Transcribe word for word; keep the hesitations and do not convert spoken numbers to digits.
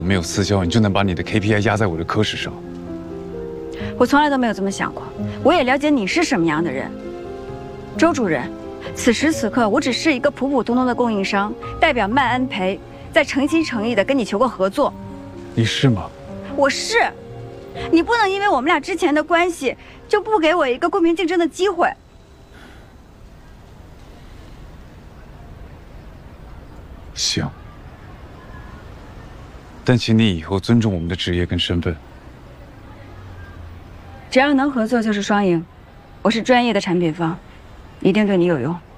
没有私交，你就能把你的 K P I 压在我的科室上？ 我从来都没有这么想过。我也了解你是什么样的人，周主任。此时此刻，我只是一个普普通通的供应商，代表曼安培，在诚心诚意的跟你求个合作。 你是吗？ 我是。你不能因为我们俩之前的关系，就不给我一个公平竞争的机会。 行。 但请你以后尊重我们的职业跟身份。 只要能合作就是双赢，我是专业的产品方，一定对你有用。